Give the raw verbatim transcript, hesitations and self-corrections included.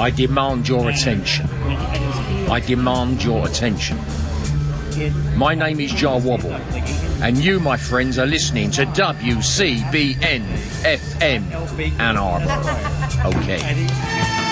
I demand your attention. I demand your attention. My name is Jar Wobble, and you, my friends, are listening to W C B N F M Ann Arbor. Okay.